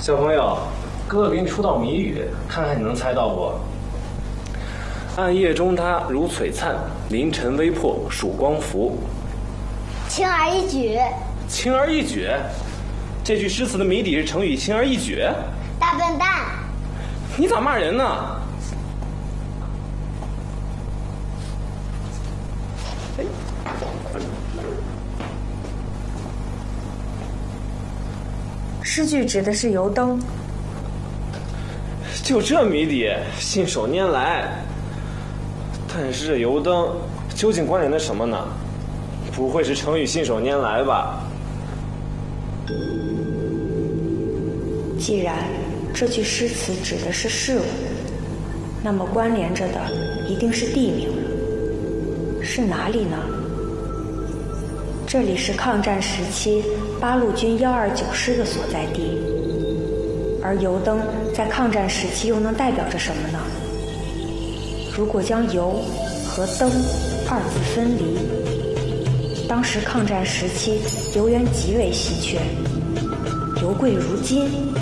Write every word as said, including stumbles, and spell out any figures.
小朋友，哥哥给你出道谜语，看看你能猜到不？暗夜中他如璀璨，凌晨微破曙光浮。 轻而易举。 轻而易举，这句诗词的谜底是成语轻而易举。 大笨蛋， 你咋骂人呢？ 诗句指的是油灯。 就这谜底，信手拈来。但是这油灯究竟关联的什么呢？不会是成语信手拈来吧？ 既然这句诗词指的是事物，那么关联着的一定是地名了。是哪里呢？这里是抗战时期八路军一二九师的所在地，而油灯在抗战时期又能代表着什么呢？如果将油和灯二字分离，当时抗战时期油源极为稀缺，油贵如金。